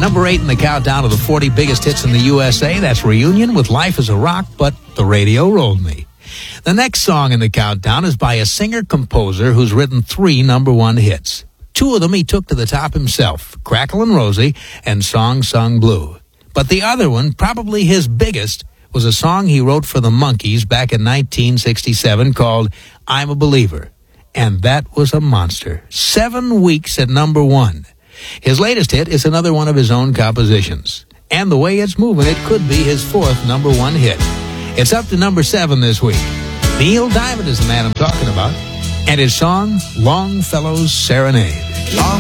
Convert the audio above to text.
Number 8 in the countdown of the 40 biggest hits in the USA. That's Reunion with Life is a Rock, but the radio rolled me. The next song in the countdown is by a singer-composer who's written 3 number 1 hits. 2 of them he took to the top himself, Cracklin' Rosie and Song Sung Blue. But the other one, probably his biggest, was a song he wrote for the Monkees back in 1967 called I'm a Believer. And that was a monster. 7 weeks at number 1. His latest hit is another one of his own compositions. And the way it's moving, it could be his 4th number 1 hit. It's up to number 7 this week. Neil Diamond is the man I'm talking about. And his song, Longfellow's Serenade.